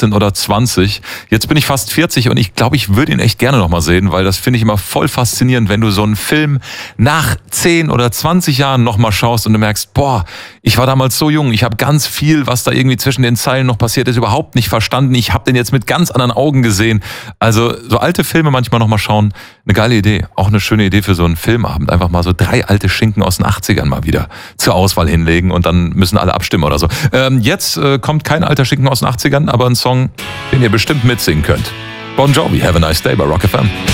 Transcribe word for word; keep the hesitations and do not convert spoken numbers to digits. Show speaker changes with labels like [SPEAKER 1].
[SPEAKER 1] achtzehn oder zwanzig. Jetzt bin ich fast vierzig und ich glaube, ich würde ihn echt gerne nochmal sehen, weil das finde ich immer voll faszinierend, wenn du so einen Film nach zehn oder zwanzig Jahren nochmal schaust und du merkst, boah, ich war damals so jung, ich habe ganz viel, was da irgendwie zwischen den Zeilen noch passiert ist, überhaupt nicht verstanden. Ich habe den jetzt mit ganz anderen Augen gesehen. Also so alte Filme manchmal nochmal schauen, eine geile Idee. Auch eine schöne Idee für so einen Filmabend. Einfach mal so drei alte Schinken aus den achtzigern mal wieder zur Auswahl hinlegen und dann müssen alle abstimmen oder so. Ähm, jetzt äh, kommt kein alter Schinken aus den achtzigern, aber ein Song, den ihr bestimmt mitsingen könnt. Bon Jovi, Have a Nice Day bei Rock F M.